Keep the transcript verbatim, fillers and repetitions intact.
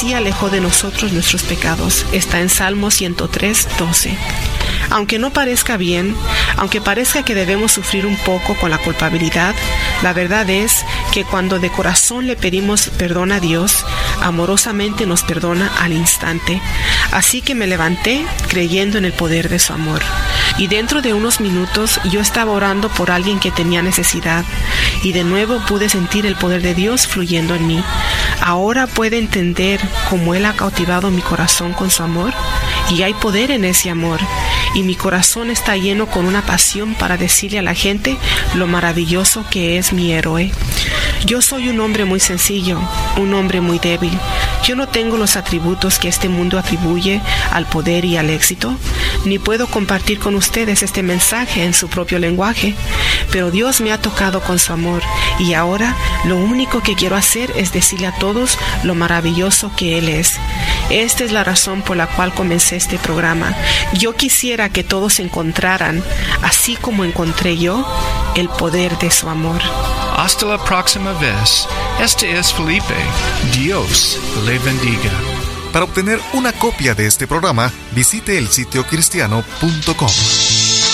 así alejó de nosotros nuestros pecados. Está en Salmo ciento tres, doce. Aunque no parezca bien, aunque parezca que debemos sufrir un poco con la culpabilidad, la verdad es que cuando de corazón le pedimos perdón a Dios, amorosamente nos perdona al instante. Así que me levanté creyendo en el poder de su amor. Y dentro de unos minutos yo estaba orando por alguien que tenía necesidad, y de nuevo pude sentir el poder de Dios fluyendo en mí. Ahora puede entender cómo Él ha cautivado mi corazón con su amor, y hay poder en ese amor, y mi corazón está lleno con una pasión para decirle a la gente lo maravilloso que es mi héroe. Yo soy un hombre muy sencillo, un hombre muy débil. Yo no tengo los atributos que este mundo atribuye al poder y al éxito, ni puedo compartir con ustedes este mensaje en su propio lenguaje, pero Dios me ha tocado con su amor, y ahora lo único que quiero hacer es decirle a todos lo maravilloso que Él es. Esta es la razón por la cual comencé este programa. Yo quisiera que todos encontraran, así como encontré yo, el poder de su amor. Hasta la próxima vez. Este es Felipe. Dios le bendiga. Para obtener una copia de este programa, visite el sitio cristiano punto com.